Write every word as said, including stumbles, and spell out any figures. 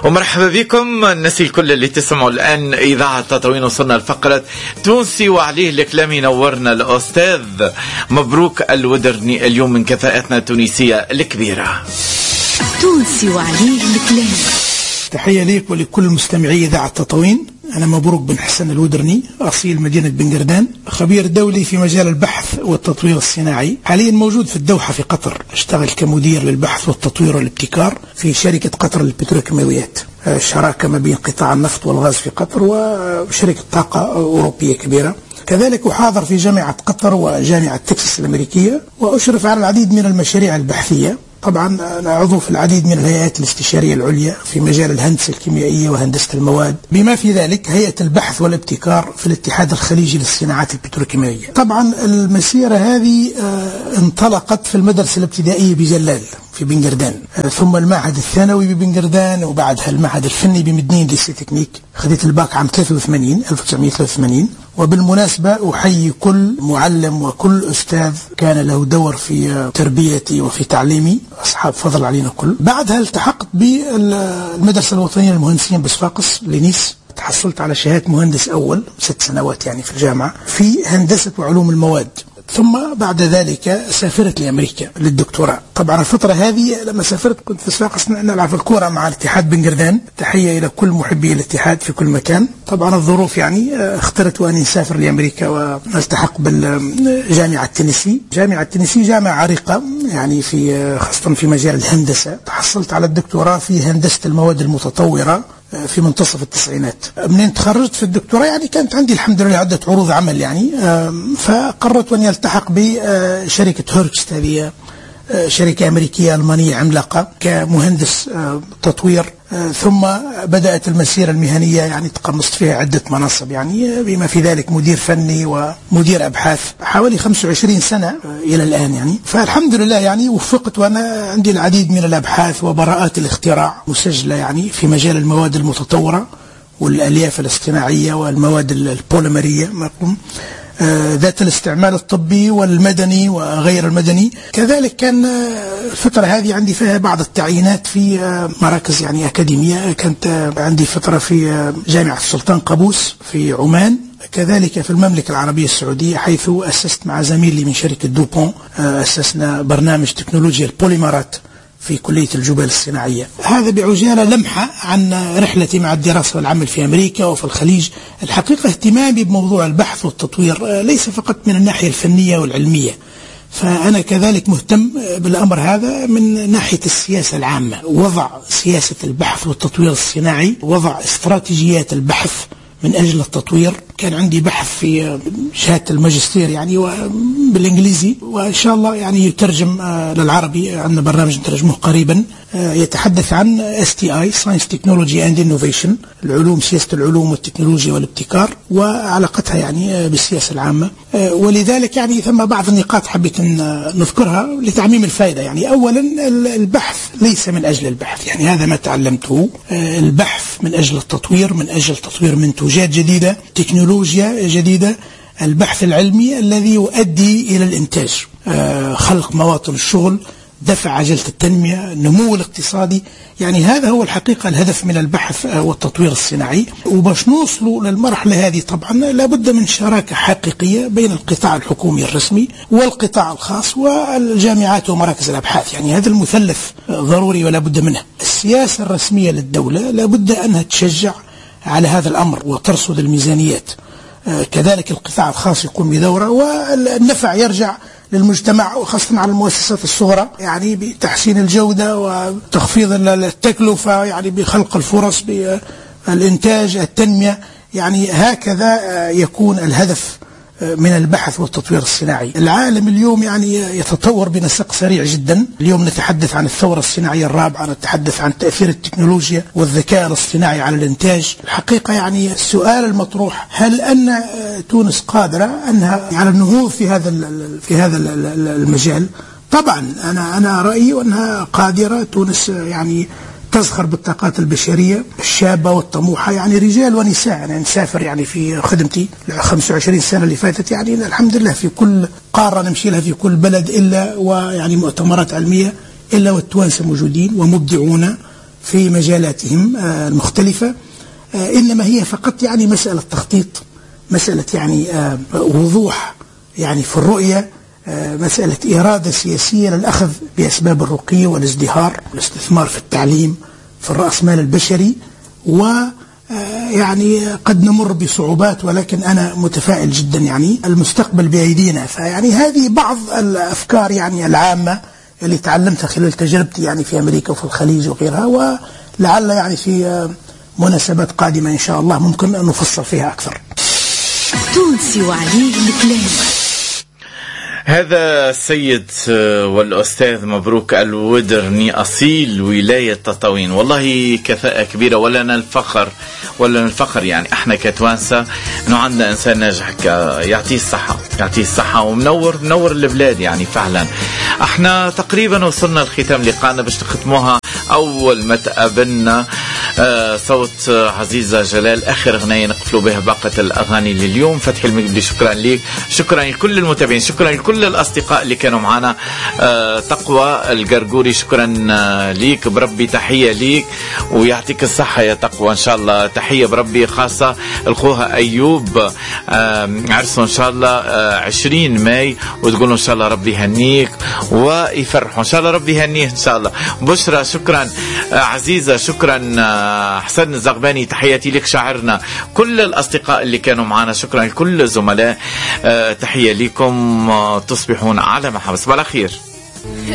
ومرحبا بكم الناس الكل اللي تسمعوا الآن إذاعة تطوين. وصلنا لفقرة تونسي وعليه الكلام. ينورنا الأستاذ مبروك الودرني اليوم من كفاءتنا التونسية الكبيرة. تونسي وعليه الكلام. تحية ليك ولكل مستمعي إذاعة تطوين. أنا مبروك بن حسن الودرني، أصيل مدينة بنقردان، خبير دولي في مجال البحث والتطوير الصناعي، حاليا موجود في الدوحة في قطر. أشتغل كمدير للبحث والتطوير والابتكار في شركة قطر للبتروكيماويات، شراكة ما بين قطاع النفط والغاز في قطر وشركة طاقة أوروبية كبيرة. كذلك أحاضر في جامعة قطر وجامعة تكساس الأمريكية، وأشرف على العديد من المشاريع البحثية. طبعا أنا عضو في العديد من الهيئات الاستشارية العليا في مجال الهندسة الكيميائية وهندسة المواد، بما في ذلك هيئة البحث والابتكار في الاتحاد الخليجي للصناعات البتروكيماوية. طبعا المسيرة هذه انطلقت في المدرسة الابتدائية بجلال في بنقردان، ثم المعهد الثانوي ببنقردان، وبعدها المعهد الفني بمدنين ليسي تكنيك. خذيت الباك عام ثلاثة وثمانين ألف وتسعمائة وثلاثة وثمانين. وبالمناسبة أحيي كل معلم وكل أستاذ كان له دور في تربيتي وفي تعليمي، أصحاب فضل علينا كل. بعدها التحقت بالمدرسة الوطنية للمهندسين بصفاقس لنيس، تحصلت على شهادة مهندس أول ست سنوات يعني في الجامعة في هندسة وعلوم المواد. ثم بعد ذلك سافرت لأمريكا للدكتوراه. طبعا الفترة هذه لما سافرت كنت في صفاقس نلعب الكورة مع الاتحاد بنقردان. تحية إلى كل محبي الاتحاد في كل مكان. طبعا الظروف يعني اخترت وأن نسافر لأمريكا ونلتحق بالجامعة تينيسي. جامعة تينيسي جامعة عريقة يعني في خاصة في مجال الهندسة. تحصلت على الدكتوراه في هندسة المواد المتطورة في منتصف التسعينات. منين تخرجت في الدكتوراه يعني كانت عندي الحمد لله عدة عروض عمل يعني، فقررت أن يلتحق بشركة هوركست، هذه شركة أمريكية ألمانية عملاقة، كمهندس تطوير. ثم بدأت المسيرة المهنية يعني تقمصت فيها عدة مناصب يعني، بما في ذلك مدير فني ومدير أبحاث حوالي خمسة وعشرين سنة إلى الآن يعني. فالحمد لله يعني وفقت، وأنا عندي العديد من الأبحاث وبراءات الاختراع مسجلة يعني في مجال المواد المتطورة والألياف الاصطناعية والمواد البوليمرية ذات الاستعمال الطبي والمدني وغير المدني. كذلك كان الفترة هذه عندي فيها بعض التعيينات في مراكز يعني أكاديمية. كانت عندي فترة في جامعة السلطان قابوس في عمان، كذلك في المملكة العربية السعودية، حيث أسست مع زميلي من شركة دوبون أسسنا برنامج تكنولوجيا البوليمرات في كلية الجبال الصناعية. هذا بعجالة لمحة عن رحلتي مع الدراسة والعمل في أمريكا وفي الخليج. الحقيقة اهتمامي بموضوع البحث والتطوير ليس فقط من الناحية الفنية والعلمية، فأنا كذلك مهتم بالأمر هذا من ناحية السياسة العامة، وضع سياسة البحث والتطوير الصناعي، وضع استراتيجيات البحث من أجل التطوير. كان عندي بحث في شهادة الماجستير يعني بالإنجليزي، وإن شاء الله يعني يترجم للعربي. عندنا برنامج نترجمه قريبا يتحدث عن إس تي آي Science Technology and Innovation، العلوم، سياسة العلوم والتكنولوجيا والابتكار وعلاقتها يعني بالسياسة العامة. ولذلك يعني ثم بعض النقاط حبيت أن نذكرها لتعميم الفائدة. يعني أولا البحث ليس من أجل البحث، يعني هذا ما تعلمته. البحث من أجل التطوير، من أجل تطوير منتوجات جديدة، تكنولوجيا جديدة. البحث العلمي الذي يؤدي إلى الإنتاج، خلق مواطن الشغل، دفع عجلة التنمية، النمو الاقتصادي. يعني هذا هو الحقيقة الهدف من البحث والتطوير الصناعي. وباش نوصلوا للمرحلة هذه طبعا لابد من شراكة حقيقية بين القطاع الحكومي الرسمي والقطاع الخاص والجامعات ومراكز الأبحاث. يعني هذا المثلث ضروري ولا بد منه. السياسة الرسمية للدولة لابد أنها تشجع على هذا الأمر وترصد الميزانيات. كذلك القطاع الخاص يقوم بدوره، والنفع يرجع للمجتمع وخاصة على المؤسسات الصغرى، يعني بتحسين الجودة وتخفيض التكلفة، يعني بخلق الفرص، بالإنتاج، التنمية. يعني هكذا يكون الهدف من البحث والتطوير الصناعي. العالم اليوم يعني يتطور بنسق سريع جدا. اليوم نتحدث عن الثورة الصناعية الرابعة، نتحدث عن تأثير التكنولوجيا والذكاء الاصطناعي على الإنتاج. الحقيقة يعني السؤال المطروح، هل أن تونس قادرة أنها على النهوض في هذا في هذا المجال؟ طبعا أنا أنا رأيي أنها قادرة. تونس يعني تزخر بالطاقات البشرية الشابة والطموحة، يعني رجال ونساء. أنا نسافر يعني في خدمتي خمسة وعشرين سنة اللي فاتت، يعني الحمد لله في كل قارة نمشي لها، في كل بلد إلا ويعني مؤتمرات علمية إلا والتوانسة موجودين ومبدعون في مجالاتهم المختلفة، إنما هي فقط يعني مسألة تخطيط، مسألة يعني وضوح يعني في الرؤية، مسألة إرادة سياسية للأخذ بأسباب الرقي والازدهار والاستثمار في التعليم في الرأسمال البشري. و يعني قد نمر بصعوبات، ولكن أنا متفائل جدا، يعني المستقبل بأيدينا. فيعني هذه بعض الأفكار يعني العامة اللي تعلمتها خلال تجربتي يعني في أمريكا وفي الخليج وغيرها، ولعل يعني في مناسبات قادمة إن شاء الله ممكن أن نفصل فيها أكثر. تونسي وعليه الكلام. هذا السيد والأستاذ مبروك الودرني أصيل ولاية تطاوين. والله كفاءة كبيرة، ولنا الفخر ولنا الفخر يعني احنا كتوانسة انه عندنا انسان ناجح يعطيه الصحة يعطيه الصحة ومنور منور البلاد يعني فعلا. احنا تقريبا وصلنا لختام لقاءنا باش نختموها اول ما تقابلنا. آه صوت عزيزة جلال اخر اغنية نقفلوا بها باقة الاغاني لليوم. فتحي المقبلي شكرا ليك، شكرا لكل المتابعين، شكرا لكل الاصدقاء اللي كانوا معنا. آه تقوى القرقوري شكرا آه ليك، بربي تحية ليك ويعطيك الصحة يا تقوى ان شاء الله. تحية بربي خاصة الخوها ايوب آه عرسه ان شاء الله آه عشرين ماي، وتقولوا ان شاء الله ربي يهنيك ويفرحوا ان شاء الله ربي يهنيه ان شاء الله. بشرى شكرا آه عزيزة شكرا آه حسن الزغباني تحياتي لك شاعرنا. كل الاصدقاء اللي كانوا معنا شكرا لكل الزملاء آه تحية لكم. آه تصبحون على محبة. صباح الخير.